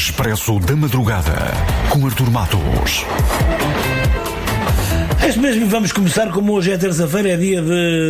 Expresso da Madrugada, com Artur Matos. É isso mesmo, vamos começar, como hoje é terça-feira, é dia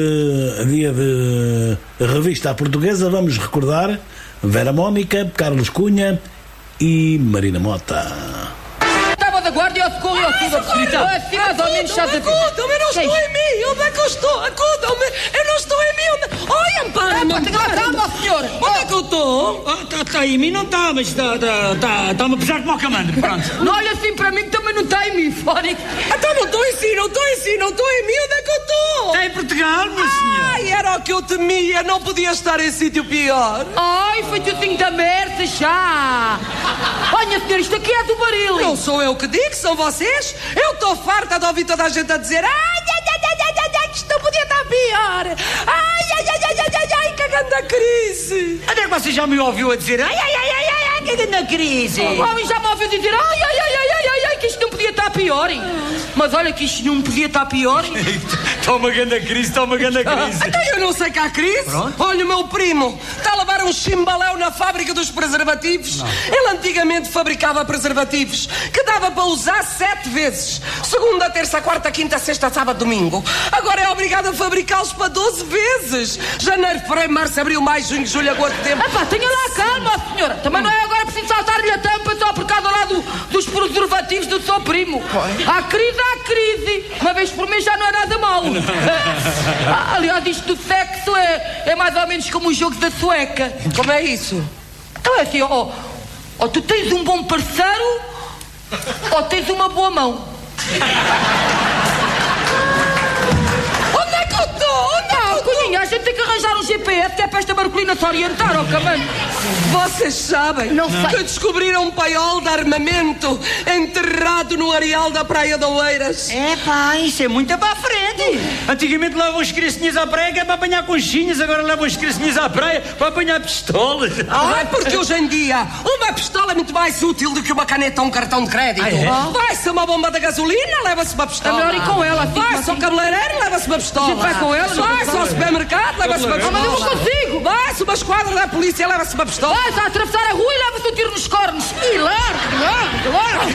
de revista à portuguesa. Vamos recordar Vera Mónica, Carlos Cunha e Marina Mota. Estava da guarda e ao socorro e ao tudo a gritar. Assim mais ou menos já Acudam-me, eu não estou em mim. Onde é que eu estou? Acudam-me, eu não estou em mim. Oi, Amparo, não tenha lá calma, senhora. Onde é que eu estou? Está em mim, não está, mas está-me a pesar como ao camandro, pronto. Não olha assim para mim que também não está em mim, Fónico. Então não estou em si, não estou em mim. Onde é que eu estou? Está em Portugal, minha senhora. Ai, era o que eu temia. Não podia estar em sítio pior. Ai, foi assim da merda já. Olha, senhora, isto aqui é do baril. Não sou eu que digo, são vocês. Eu estou farta de ouvir toda a gente a dizer que isto não podia estar pior. Que grande crise. Até que você já me ouviu a dizer que grande crise. O homem já me ouviu dizer que isto não podia estar pior. Mas olha que isto não podia estar pior. Está uma grande crise. Até eu não sei que há crise. Pronto. Olha, o meu primo está a levar um chimbaléu na fábrica dos preservativos. Não. Ele antigamente fabricava preservativos que dava para usar 7 vezes. Segunda, terça, quarta, quinta, sexta, sábado, domingo. Agora é obrigado a fabricá-los para 12 vezes. Janeiro, fevereiro, março, abril, maio, junho, julho, agosto, setembro. Epá, tenha lá calma, senhora. Também não é agora preciso saltar-lhe a tampa só por causa lá dos preservativos do seu primo. Há crise. Uma vez por mês já não é nada mal. Aliás, isto do sexo é mais ou menos como os jogos da sueca. Como é isso? Então é assim, ou tu tens um bom parceiro ou tens uma boa mão. Onde é que eu estou? Cunhinha, a gente tem que arranjar um GPS que é para esta barcolina se orientar, ó camano. Vocês sabem Não sei. que descobriram um paiol de armamento enterrado no areal da Praia de Oeiras? Pá, isso é muito para a frente. Antigamente levavam as criancinhas à praia que é para apanhar conchinhas, agora levam as criancinhas à praia para apanhar pistolas. Porque hoje em dia uma pistola é muito mais útil do que uma caneta ou um cartão de crédito. Vai-se uma bomba de gasolina, leva-se uma pistola. É melhor ir com ela, fica Vai-se ao cabeleireiro, leva-se uma pistola. A gente vai com ela, Vai-se ao supermercado, leva-se uma pistola. Mas eu não consigo. Vai-se uma esquadra da polícia, leva-se uma pistola. Vai-se a atravessar a rua e leva-se um tiro nos cornos. E larga.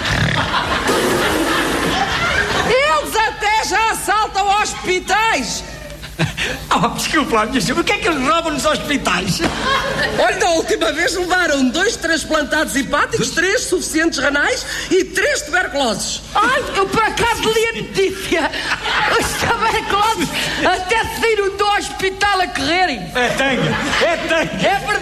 Eles até já assaltam hospitais. Desculpa lá, minha senhora, o que é que eles roubam nos hospitais? Olha, da última vez levaram 2 transplantados hepáticos, 3 suficientes renais e 3 tuberculosos. Ai, eu por acaso li a notícia. Os tuberculosos até saíram do hospital a correrem. É tangue. É verdade.